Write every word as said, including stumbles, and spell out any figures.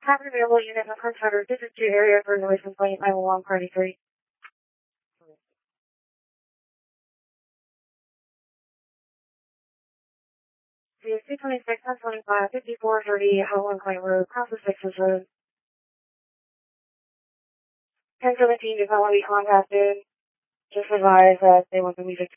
Have an available unit in the front side or digit two area for noise complaint nine one one party three. C S two twenty-six, one twenty-five, fifty-four thirty, Howland Clay Road, Cross the Sixes Road. ten seventeen, development be contacted. Just advise that they want the music